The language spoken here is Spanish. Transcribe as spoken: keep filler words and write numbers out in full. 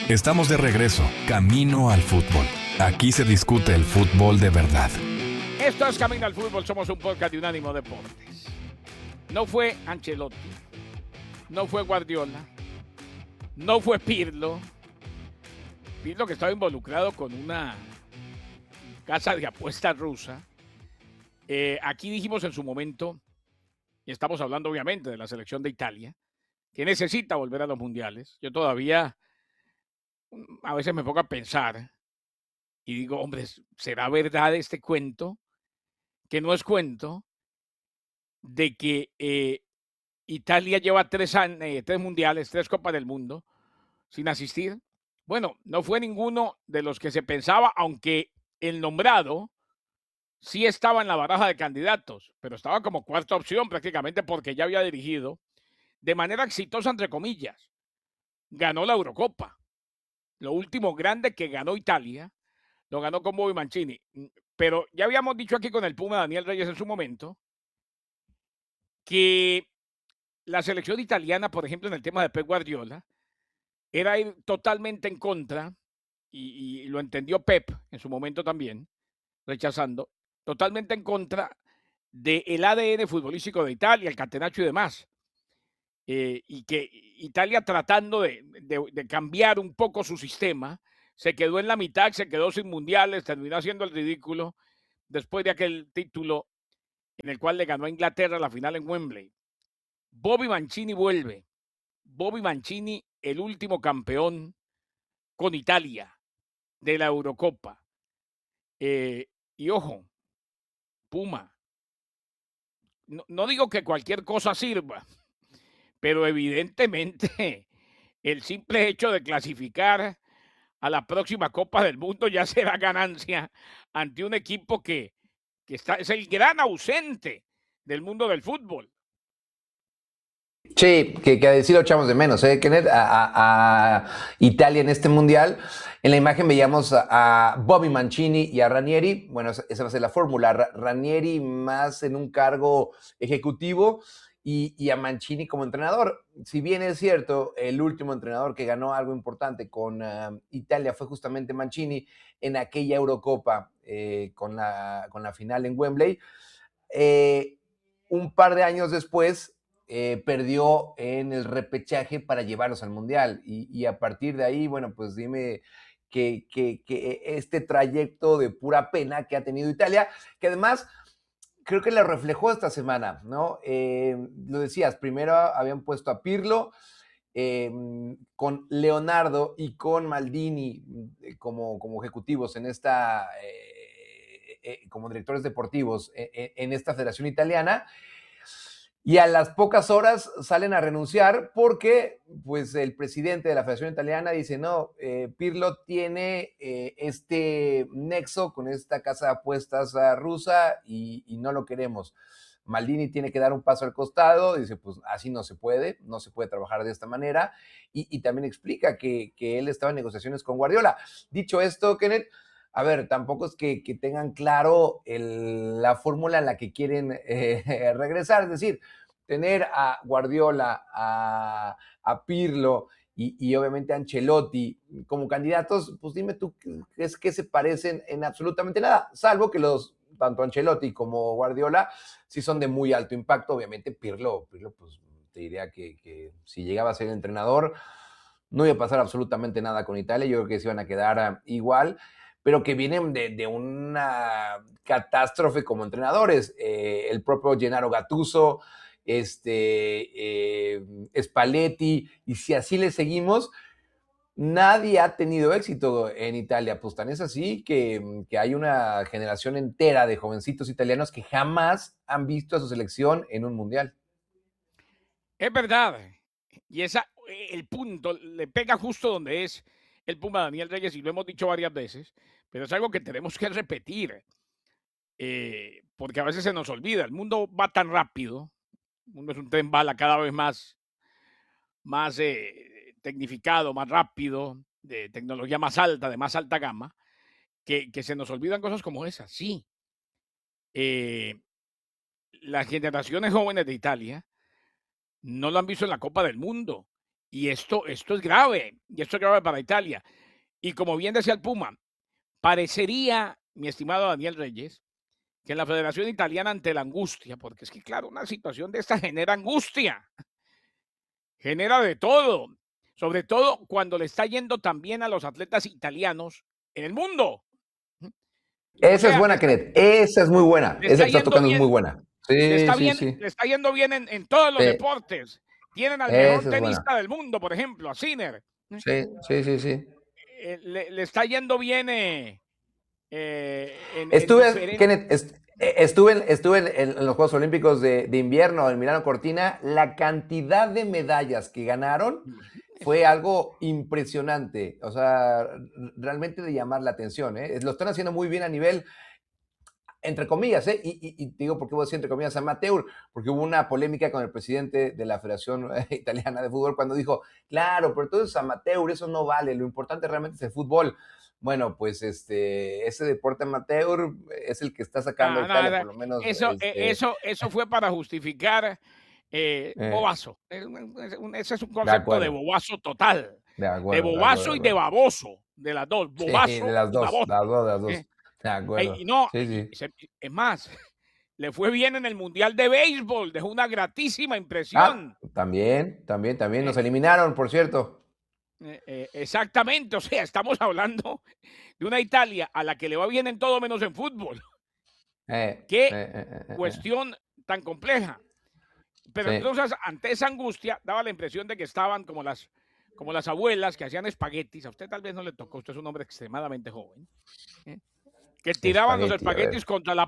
Estamos de regreso, camino al fútbol. Aquí se discute el fútbol de verdad. Esto es Camino al Fútbol, somos un podcast de Unánimo Deportes. No fue Ancelotti, no fue Guardiola, no fue Pirlo. Pirlo que estaba involucrado con una casa de apuestas rusa. Eh, aquí dijimos en su momento, y estamos hablando obviamente de la selección de Italia, que necesita volver a los mundiales. Yo todavía a veces me pongo a pensar y digo, hombre, ¿será verdad este cuento? Que no es cuento de que eh, Italia lleva tres, eh, tres mundiales, tres Copas del Mundo sin asistir. Bueno, no fue ninguno de los que se pensaba, aunque el nombrado sí estaba en la baraja de candidatos, pero estaba como cuarta opción prácticamente porque ya había dirigido de manera exitosa, entre comillas. Ganó la Eurocopa. Lo último grande que ganó Italia, lo ganó con Bobby Mancini. Pero ya habíamos dicho aquí con el Puma Daniel Reyes en su momento que la selección italiana, por ejemplo, en el tema de Pep Guardiola, era ir totalmente en contra, y, y lo entendió Pep en su momento también, rechazando, totalmente en contra del A D N futbolístico de Italia, el catenaccio y demás. Eh, y que Italia tratando de, de, de cambiar un poco su sistema, se quedó en la mitad, se quedó sin mundiales, terminó haciendo el ridículo después de aquel título en el cual le ganó a Inglaterra la final en Wembley. Bobby Mancini vuelve. Bobby Mancini, el último campeón con Italia de la Eurocopa. Eh, y ojo, Puma, no, no digo que cualquier cosa sirva, pero evidentemente el simple hecho de clasificar a la próxima Copa del Mundo ya será ganancia ante un equipo que, que está, es el gran ausente del mundo del fútbol. Sí, que, que a decir lo echamos de menos, ¿eh, Kenneth? A, a, a Italia en este mundial. En la imagen veíamos a, a Bobby Mancini y a Ranieri. Bueno, esa, esa va a ser la fórmula. Ra, Ranieri más en un cargo ejecutivo y, y a Mancini como entrenador. Si bien es cierto, el último entrenador que ganó algo importante con uh, Italia fue justamente Mancini en aquella Eurocopa eh, con, la, con la final en Wembley. Eh, un par de años después, Eh, perdió en el repechaje para llevarlos al Mundial. Y, y a partir de ahí, bueno, pues dime que, que, que este trayecto de pura pena que ha tenido Italia, que además creo que lo reflejó esta semana, ¿no? Eh, lo decías, primero habían puesto a Pirlo, eh, con Leonardo y con Maldini eh, como, como ejecutivos en esta, eh, eh, como directores deportivos en, en esta federación italiana. Y a las pocas horas salen a renunciar porque pues, el presidente de la Federación Italiana dice, no, eh, Pirlo tiene eh, este nexo con esta casa de apuestas uh, rusa y, y no lo queremos. Maldini tiene que dar un paso al costado, dice, pues así no se puede, no se puede trabajar de esta manera, y, y también explica que, que él estaba en negociaciones con Guardiola. Dicho esto, Kenneth, a ver, tampoco es que, que tengan claro el, la fórmula en la que quieren eh, regresar, es decir, tener a Guardiola, a, a Pirlo y, y obviamente a Ancelotti como candidatos, pues dime tú, es que se parecen en absolutamente nada, salvo que los, tanto Ancelotti como Guardiola, sí son de muy alto impacto. Obviamente Pirlo, Pirlo pues te diría que, que si llegaba a ser entrenador, no iba a pasar absolutamente nada con Italia, yo creo que se iban a quedar uh, igual, pero que vienen de, de una catástrofe como entrenadores. Eh, el propio Gennaro Gattuso, este, eh, Spalletti, y si así le seguimos, nadie ha tenido éxito en Italia. Pues tan es así que, que hay una generación entera de jovencitos italianos que jamás han visto a su selección en un mundial. Es verdad. Y esa, el punto le pega justo donde es el Puma Daniel Reyes, y lo hemos dicho varias veces, pero es algo que tenemos que repetir, eh, porque a veces se nos olvida. El mundo va tan rápido, el mundo es un tren bala cada vez más, más eh, tecnificado, más rápido, de tecnología más alta, de más alta gama, que, que se nos olvidan cosas como esas. Sí, eh, las generaciones jóvenes de Italia no lo han visto en la Copa del Mundo. Y esto, esto es grave, y esto es grave para Italia. Y como bien decía el Puma, parecería, mi estimado Daniel Reyes, que en la Federación Italiana ante la angustia, porque es que claro, una situación de esta genera angustia, genera de todo, sobre todo cuando le está yendo tan bien a los atletas italianos en el mundo. O Esa es sea, le buena, está, Kenneth. Esa es muy buena. le Esa está que estás yendo tocando es muy bien, buena. le Sí, está sí, bien, sí. le está yendo bien en, en todos los Sí, deportes. Tienen al mejor esa es buena. tenista del mundo, por ejemplo, a Sinner. Sí, sí, sí, sí. Eh, le, le está yendo bien eh, eh, en, en Estuve, diferentes. Kenneth, est- eh, estuve, en, estuve en, en los Juegos Olímpicos de, de invierno en Milano Cortina. La cantidad de medallas que ganaron fue algo impresionante. O sea, r- realmente de llamar la atención. ¿eh? Lo están haciendo muy bien a nivel, entre comillas, ¿eh? y, y, y digo por qué voy a decir entre comillas amateur, porque hubo una polémica con el presidente de la Federación Italiana de Fútbol cuando dijo, claro, pero todo es amateur, eso no vale, lo importante realmente es el fútbol. Bueno, pues este, ese deporte amateur es el que está sacando a Nada, Italia, por nada. lo menos, Eso, eh, este, eso, eso fue para justificar eh, eh, bobazo. Es un- es un- Ese es un de concepto de acuerdo, bobazo total. de De acuerdo, de acuerdo, bobazo de y de acuerdo. baboso, de las dos. Sí, de Bobazo las y dos, baboso. de las dos, de las ¿eh? dos. De Eh, Y acuerdo. no, Sí, y- sí. y se- es más, le fue bien en el Mundial de Béisbol, dejó una gratísima Ah, impresión. también, también, también. ¿eh? Nos eliminaron, por cierto. Eh, eh, exactamente, o sea, estamos hablando de una Italia a la que le va bien en todo menos en fútbol. Eh, Qué eh, eh, eh, eh. cuestión tan compleja. Pero Sí, entonces, ante esa angustia, daba la impresión de que estaban como las, como las abuelas que hacían espaguetis. A usted tal vez no le tocó, usted es un hombre extremadamente joven. ¿eh? Que tiraban los espagueti, a ver. espaguetis contra la